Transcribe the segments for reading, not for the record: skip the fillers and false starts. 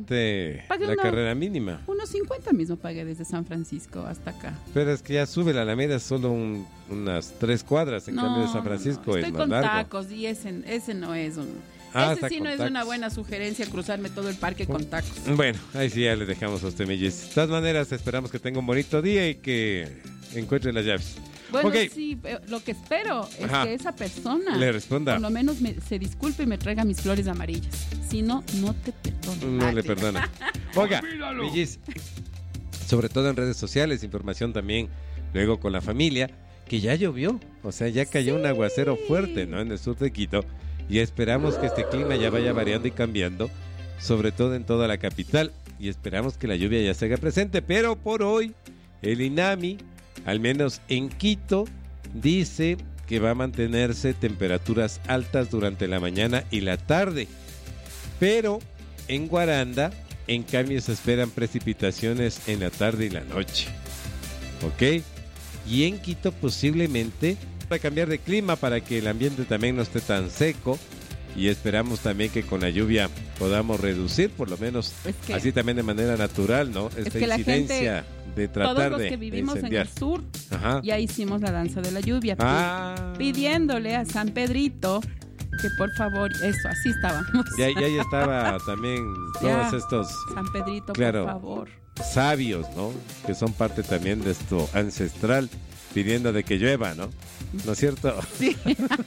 solamente la carrera mínima. Unos 50 mismo pagué desde San Francisco hasta acá. Pero es que ya sube la Alameda solo unas 3 cuadras, en cambio de San Francisco es estoy más con largo. tacos y ese no es un... ese sí no es una buena sugerencia, cruzarme todo el parque con tacos. Bueno, ahí sí ya le dejamos a usted, Mellis. De todas maneras, esperamos que tenga un bonito día y que encuentre las llaves. Bueno, sí, lo que espero es que esa persona le responda. Por lo menos se disculpe y me traiga mis flores amarillas. Si no, no te perdono. No le perdona. Oiga, Mellis, sobre todo en redes sociales, información también luego con la familia, que ya llovió. O sea, ya cayó un aguacero fuerte, ¿no? En el sur de Quito. Y esperamos que este clima ya vaya variando y cambiando, sobre todo en toda la capital. Y esperamos que la lluvia ya se haga presente. Pero por hoy, el INAMI, al menos en Quito, dice que va a mantenerse temperaturas altas durante la mañana y la tarde. Pero en Guaranda, en cambio, se esperan precipitaciones en la tarde y la noche. ¿Ok? Y en Quito posiblemente para cambiar de clima, para que el ambiente también no esté tan seco, y esperamos también que con la lluvia podamos reducir, por lo menos así también de manera natural, ¿no? Esta incidencia de tratar de todos los que vivimos en el sur, ya hicimos la danza de la lluvia, pidiéndole a San Pedrito que por favor, eso, así estábamos. Ya estaba también todos estos, San Pedrito, claro, por favor, sabios, ¿no? Que son parte también de esto ancestral, pidiendo de que llueva, ¿no? ¿No es cierto? Sí.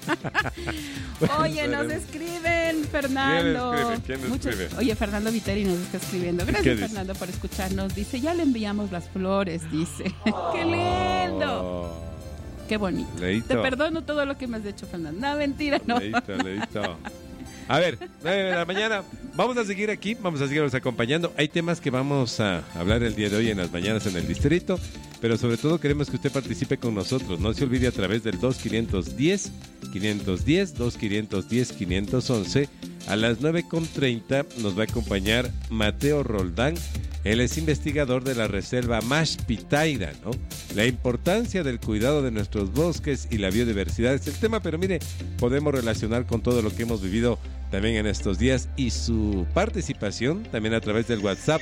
Oye, nos escriben, Fernando. ¿Quién escribe? Oye, Fernando Viteri nos está escribiendo. Gracias, Fernando, por escucharnos. Dice, ya le enviamos las flores, dice. ¡Qué lindo! ¡Qué bonito! Leíto. Te perdono todo lo que me has hecho, Fernando. No, mentira, no. Leíto. A ver, 9 de la mañana, vamos a seguir aquí, vamos a seguirnos acompañando. Hay temas que vamos a hablar el día de hoy en las mañanas en el distrito, pero sobre todo queremos que usted participe con nosotros. No se olvide a través del 2510, 511. A las 9:30 nos va a acompañar Mateo Roldán. Él es investigador de la reserva Mash-Pitaira, ¿no? La importancia del cuidado de nuestros bosques y la biodiversidad es el tema, pero mire, podemos relacionar con todo lo que hemos vivido también en estos días, y su participación también a través del WhatsApp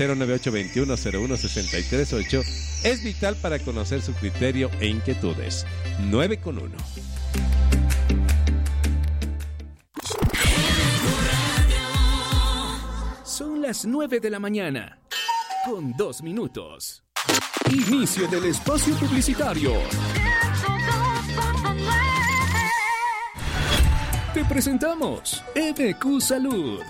098-2101-638 es vital para conocer su criterio e inquietudes. 9:1. Son las 9 de la mañana, con 2 minutos. Inicio del espacio publicitario. Te presentamos MQ Salud.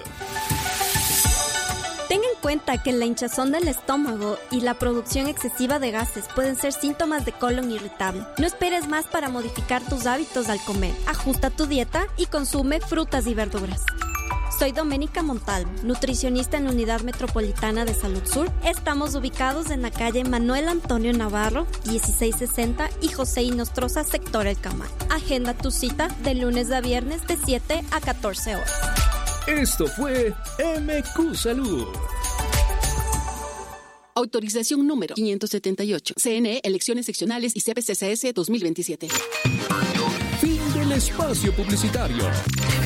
Ten en cuenta que la hinchazón del estómago y la producción excesiva de gases pueden ser síntomas de colon irritable. No esperes más para modificar tus hábitos al comer. Ajusta tu dieta y consume frutas y verduras. Soy Doménica Montalvo, nutricionista en la Unidad Metropolitana de Salud Sur. Estamos ubicados en la calle Manuel Antonio Navarro, 1660 y José Inostroza, sector El Camal. Agenda tu cita de lunes a viernes de 7 a 14 horas. Esto fue MQ Salud. Autorización número 578. CNE, Elecciones Seccionales y CPCCS 2027. Fin del espacio publicitario.